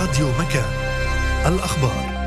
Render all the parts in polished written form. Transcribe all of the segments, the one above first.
راديو مكان. الأخبار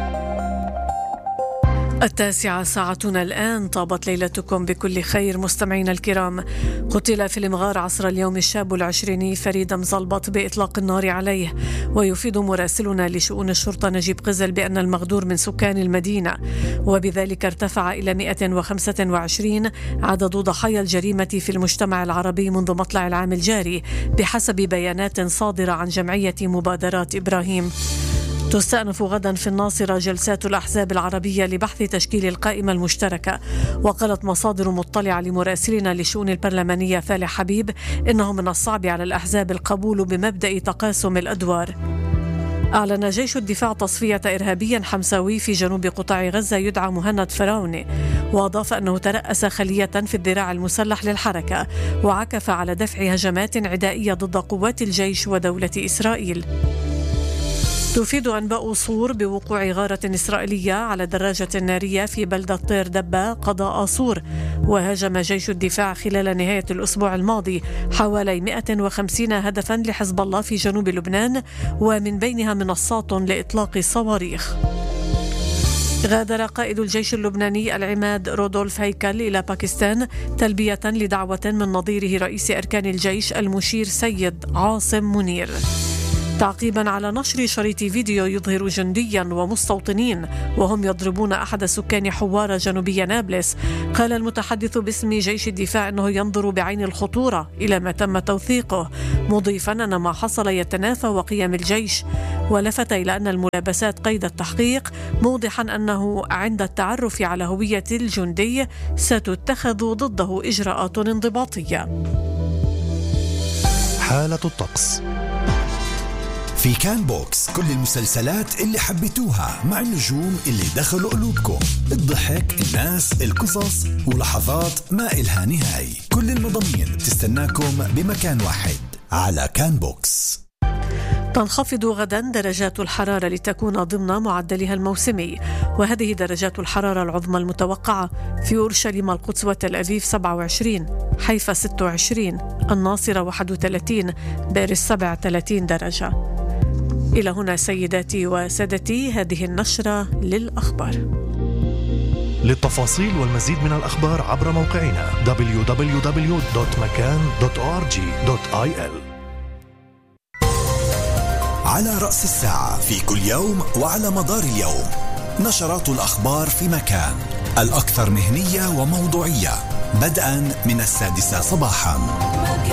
9:00 ساعتنا الآن. طابت ليلتكم بكل خير مستمعينا الكرام. قتل في المغار عصر اليوم الشاب العشريني فريد مزلبط بإطلاق النار عليه. ويفيد مراسلنا لشؤون الشرطة نجيب قزل بأن المغدور من سكان المدينة، وبذلك ارتفع إلى 125 عدد ضحايا الجريمة في المجتمع العربي منذ مطلع العام الجاري بحسب بيانات صادرة عن جمعية مبادرات إبراهيم. تستأنف غدا في الناصرة جلسات الأحزاب العربية لبحث تشكيل القائمة المشتركة. وقالت مصادر مطلعة لمراسلنا للشؤون البرلمانية فالح حبيب إنه من الصعب على الأحزاب القبول بمبدأ تقاسم الأدوار. أعلن جيش الدفاع تصفية إرهابيا حمساوي في جنوب قطاع غزة يدعى مهند فراوني، وأضاف أنه ترأس خلية في الذراع المسلح للحركة وعكف على دفع هجمات عدائية ضد قوات الجيش ودولة إسرائيل. تفيد أنباء صور بوقوع غارة إسرائيلية على دراجة نارية في بلدة طير دبة قضاء صور. وهاجم جيش الدفاع خلال نهاية الأسبوع الماضي حوالي 150 هدفا لحزب الله في جنوب لبنان، ومن بينها منصات لإطلاق الصواريخ. غادر قائد الجيش اللبناني العماد رودولف هيكل إلى باكستان تلبية لدعوة من نظيره رئيس أركان الجيش المشير سيد عاصم منير، تعقيبا على نشر شريط فيديو يظهر جنديا ومستوطنين وهم يضربون أحد سكان حوارة جنوبية نابلس. قال المتحدث باسم جيش الدفاع أنه ينظر بعين الخطورة إلى ما تم توثيقه، مضيفا أن ما حصل يتنافى وقيم الجيش، ولفت إلى أن الملابسات قيد التحقيق، موضحا أنه عند التعرف على هوية الجندي ستتخذ ضده إجراءات انضباطية. حالة الطقس في كان بوكس، كل المسلسلات اللي حبيتوها مع النجوم اللي دخلوا قلوبكم، الضحك، الناس، القصص ولحظات ما إلها نهاية. كل المضامين تستناكم بمكان واحد على كان بوكس. تنخفض غدا درجات الحرارة لتكون ضمن معدلها الموسمي، وهذه درجات الحرارة العظمى المتوقعة في أورشليم القدس وتل أبيب 27، حيفا 26، الناصرة 31، باريس 37 درجة. إلى هنا سيداتي وسادتي هذه النشرة للأخبار. للتفاصيل والمزيد من الأخبار عبر موقعنا www.makan.org.il. على رأس الساعة في كل يوم وعلى مدار اليوم نشرات الأخبار في مكان، الأكثر مهنية وموضوعية، بدءا من 6:00 صباحا.